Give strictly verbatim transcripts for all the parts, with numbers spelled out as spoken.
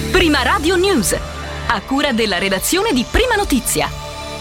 Prima Radio News, a cura della redazione di Prima Notizia.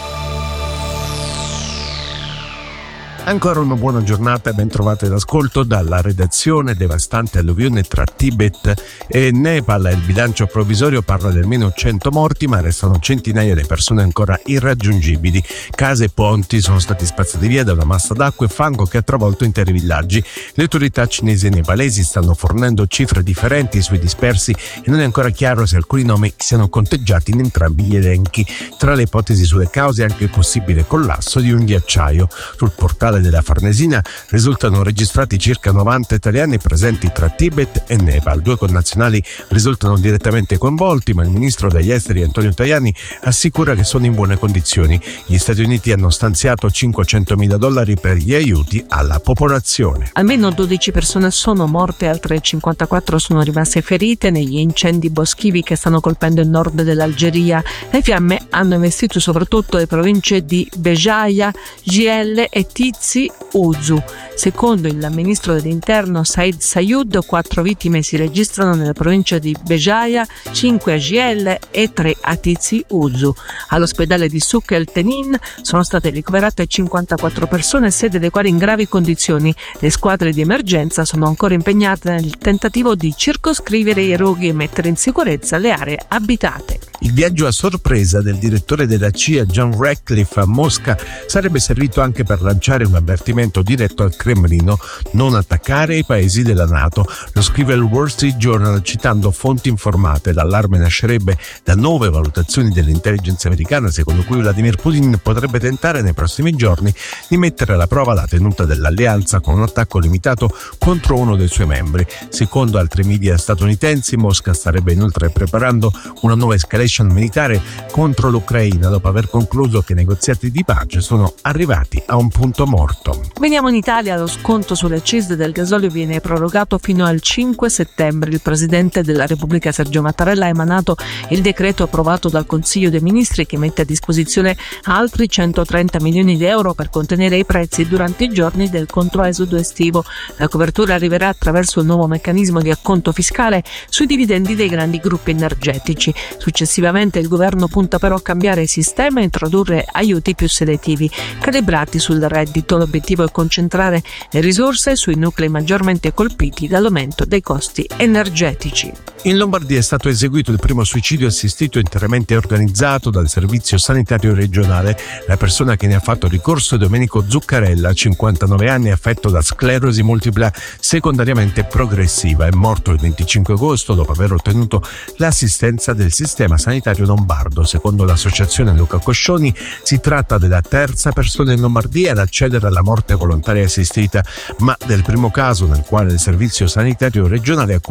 Ancora una buona giornata e ben trovate l'ascolto dalla redazione. Devastante alluvione tra Tibet e Nepal. Il bilancio provvisorio parla di almeno cento morti, ma restano centinaia di persone ancora irraggiungibili. Case e ponti sono stati spazzati via da una massa d'acqua e fango che ha travolto interi villaggi. Le autorità cinesi e nepalesi stanno fornendo cifre differenti sui dispersi e non è ancora chiaro se alcuni nomi siano conteggiati in entrambi gli elenchi. Tra le ipotesi sulle cause anche il possibile collasso di un ghiacciaio. Sul portale della Farnesina risultano registrati circa novanta italiani presenti tra Tibet e Nepal. Due connazionali risultano direttamente coinvolti, ma il ministro degli esteri Antonio Tajani assicura che sono in buone condizioni. Gli Stati Uniti hanno stanziato cinquecentomila dollari per gli aiuti alla popolazione. Almeno dodici persone sono morte, altre cinquantaquattro sono rimaste ferite negli incendi boschivi che stanno colpendo il nord dell'Algeria. Le fiamme hanno investito soprattutto le province di Béjaïa, Jelle e Tizi Ouzou. Secondo il ministro dell'interno Said Sayud, quattro vittime si registrano nella provincia di Béjaïa, cinque a Jelle e tre a Tizi Ouzou. All'ospedale di Souk El Tenin sono state ricoverate cinquantaquattro persone, sei delle quali in gravi condizioni. Le squadre di emergenza sono ancora impegnate nel tentativo di circoscrivere i roghi e mettere in sicurezza le aree abitate. Il viaggio a sorpresa del direttore della C I A John Ratcliffe a Mosca sarebbe servito anche per lanciare un avvertimento diretto al Cremlino: non attaccare i paesi della NATO. Lo scrive il Wall Street Journal citando fonti informate. L'allarme nascerebbe da nuove valutazioni dell'intelligence americana secondo cui Vladimir Putin potrebbe tentare nei prossimi giorni di mettere alla prova la tenuta dell'alleanza con un attacco limitato contro uno dei suoi membri. Secondo altri media statunitensi, Mosca starebbe inoltre preparando una nuova escalation militare contro l'Ucraina dopo aver concluso che i negoziati di pace sono arrivati a un punto morto. Veniamo in Italia. Lo sconto sulle accise del gasolio viene prorogato fino al cinque settembre. Il Presidente della Repubblica Sergio Mattarella ha emanato il decreto approvato dal Consiglio dei Ministri che mette a disposizione altri centotrenta milioni di euro per contenere i prezzi durante i giorni del controesodo estivo. La copertura arriverà attraverso il nuovo meccanismo di acconto fiscale sui dividendi dei grandi gruppi energetici. Successivamente il governo punta però a cambiare il sistema e introdurre aiuti più selettivi, calibrati sul reddito. L'obiettivo è concentrare le risorse sui nuclei maggiormente colpiti dall'aumento dei costi energetici. In Lombardia è stato eseguito il primo suicidio assistito interamente organizzato dal Servizio Sanitario Regionale. La persona che ne ha fatto ricorso è Domenico Zuccarella, cinquantanove anni, affetto da sclerosi multipla secondariamente progressiva. È morto il venticinque agosto dopo aver ottenuto l'assistenza del sistema sanitario lombardo. Secondo l'associazione Luca Coscioni si tratta della terza persona in Lombardia ad accedere alla morte volontaria assistita, ma del primo caso nel quale il Servizio Sanitario Regionale ha